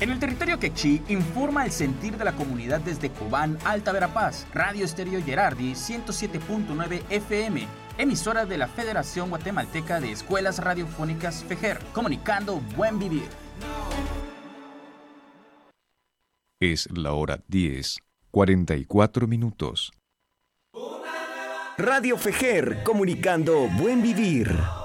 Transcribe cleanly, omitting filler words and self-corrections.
En el territorio quechí informa el sentir de la comunidad desde Cobán, Alta Verapaz, Radio Estéreo Gerardi 107.9 FM, emisora de la Federación Guatemalteca de Escuelas Radiofónicas FEGER, comunicando buen vivir. Es la hora 10:44. Radio FEGER, comunicando buen vivir.